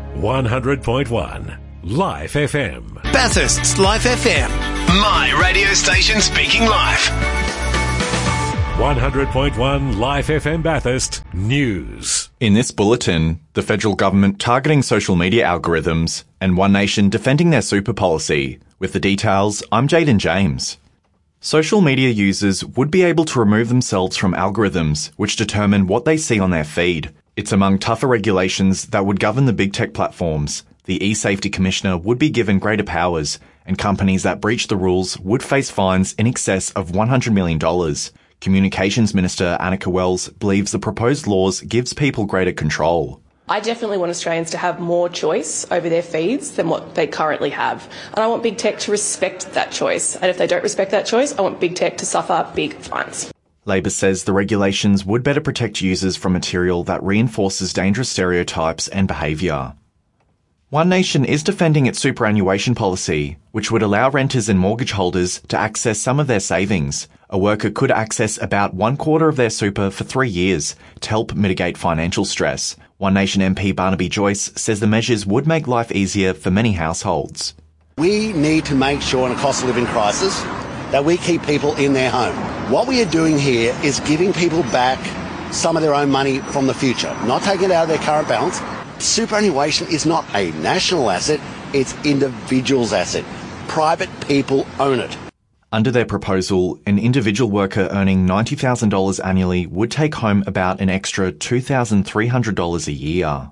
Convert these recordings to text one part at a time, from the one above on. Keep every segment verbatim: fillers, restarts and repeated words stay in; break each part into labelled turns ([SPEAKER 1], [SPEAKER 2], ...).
[SPEAKER 1] one hundred point one Life F M.
[SPEAKER 2] Bathurst's Life F M. My radio station speaking live.
[SPEAKER 1] one hundred point one Life F M Bathurst News.
[SPEAKER 3] In this bulletin, the federal government targeting social media algorithms and One Nation defending their super policy. With the details, I'm Jaden James. Social media users would be able to remove themselves from algorithms which determine what they see on their feed. It's among tougher regulations that would govern the big tech platforms. The eSafety Commissioner would be given greater powers, and companies that breach the rules would face fines in excess of one hundred million dollars. Communications Minister Annika Wells believes the proposed laws gives people greater control.
[SPEAKER 4] I definitely want Australians to have more choice over their feeds than what they currently have. And I want big tech to respect that choice. And if they don't respect that choice, I want big tech to suffer big fines.
[SPEAKER 3] Labor says the regulations would better protect users from material that reinforces dangerous stereotypes and behaviour. One Nation is defending its superannuation policy, which would allow renters and mortgage holders to access some of their savings. A worker could access about one quarter of their super for three years to help mitigate financial stress. One Nation M P Barnaby Joyce says the measures would make life easier for many households.
[SPEAKER 5] We need to make sure in a cost of living crisis that we keep people in their home. What we are doing here is giving people back some of their own money from the future, not taking it out of their current balance. Superannuation is not a national asset, it's individuals' asset. Private people own it.
[SPEAKER 3] Under their proposal, an individual worker earning ninety thousand dollars annually would take home about an extra two thousand three hundred dollars a year.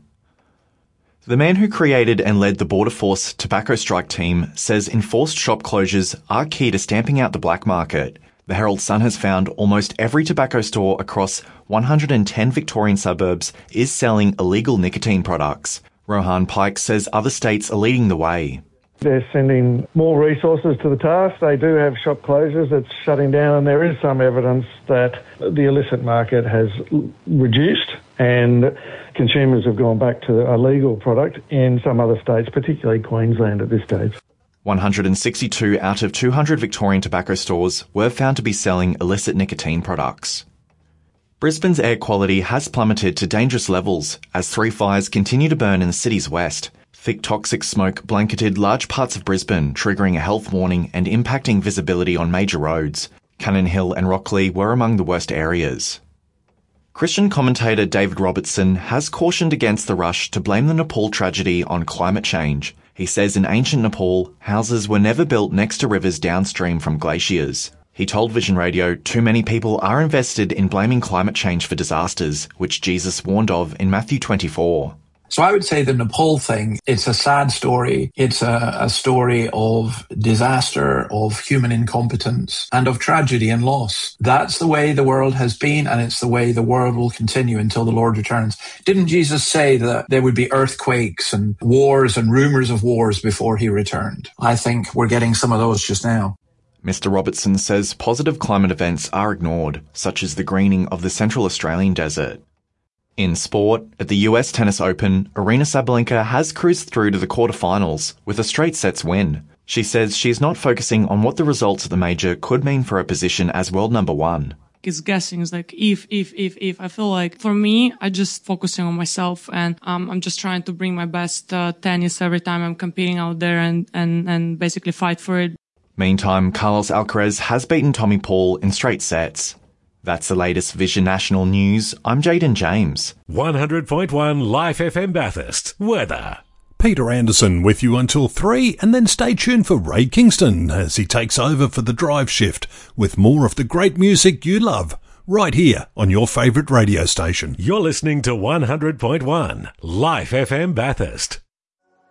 [SPEAKER 3] The man who created and led the Border Force tobacco strike team says enforced shop closures are key to stamping out the black market. The Herald Sun has found almost every tobacco store across one hundred ten Victorian suburbs is selling illegal nicotine products. Rohan Pike says other states are leading the way.
[SPEAKER 6] They're sending more resources to the task. They do have shop closures that's shutting down, and there is some evidence that the illicit market has reduced and consumers have gone back to a legal product in some other states, particularly Queensland at this stage.
[SPEAKER 3] one hundred sixty-two out of two hundred Victorian tobacco stores were found to be selling illicit nicotine products. Brisbane's air quality has plummeted to dangerous levels as three fires continue to burn in the city's west. Thick toxic smoke blanketed large parts of Brisbane, triggering a health warning and impacting visibility on major roads. Cannon Hill and Rockley were among the worst areas. Christian commentator David Robertson has cautioned against the rush to blame the Nepal tragedy on climate change. He says in ancient Nepal, houses were never built next to rivers downstream from glaciers. He told Vision Radio too many people are invested in blaming climate change for disasters, which Jesus warned of in Matthew twenty-four.
[SPEAKER 7] So I would say the Nepal thing, it's a sad story. It's a, a story of disaster, of human incompetence, and of tragedy and loss. That's the way the world has been, and it's the way the world will continue until the Lord returns. Didn't Jesus say that there would be earthquakes and wars and rumours of wars before he returned? I think we're getting some of those just now.
[SPEAKER 3] Mister Robertson says positive climate events are ignored, such as the greening of the Central Australian desert. In sport, at the U S Tennis Open, Aryna Sabalenka has cruised through to the quarterfinals with a straight sets win. She says she's not focusing on what the results at the major could mean for her position as world number one.
[SPEAKER 8] It's guessing. It's like if, if, if, if. I feel like for me, I just focusing on myself and um, I'm just trying to bring my best uh, tennis every time I'm competing out there and, and, and basically fight for it.
[SPEAKER 3] Meantime, Carlos Alcaraz has beaten Tommy Paul in straight sets. That's the latest Vision National News. I'm Jaden James.
[SPEAKER 1] one hundred point one Life F M Bathurst. Weather.
[SPEAKER 9] Peter Anderson with you until three, and then stay tuned for Ray Kingston as he takes over for the drive shift with more of the great music you love right here on your favourite radio station.
[SPEAKER 1] You're listening to one hundred point one Life F M Bathurst.